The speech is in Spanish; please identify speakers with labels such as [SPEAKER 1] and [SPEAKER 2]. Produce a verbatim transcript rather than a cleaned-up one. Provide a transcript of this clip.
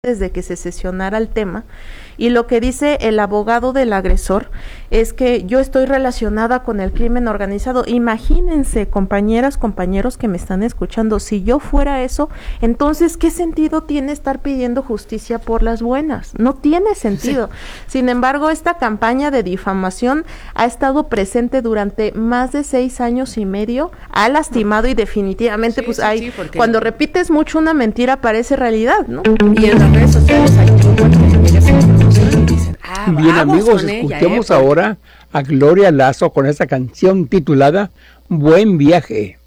[SPEAKER 1] desde que se sesionara el tema, y lo que dice el abogado del agresor es que yo estoy relacionada con el crimen organizado. Imagínense, compañeras, compañeros que me están escuchando, si yo fuera eso, entonces ¿qué sentido tiene estar pidiendo justicia por las buenas? No tiene sentido. Sí. Sin embargo, esta campaña de difamación ha estado presente durante más de seis años y medio, ha lastimado y definitivamente, sí, pues sí, hay, sí, cuando repites mucho una mentira parece realidad, ¿no?
[SPEAKER 2] Y en las redes sociales hay un grupo que llega esa información y dicen, ah,
[SPEAKER 3] bien, amigos, escuchemos ella, ¿eh? Ahora a Gloria Lazo con esta canción titulada Buen Viaje.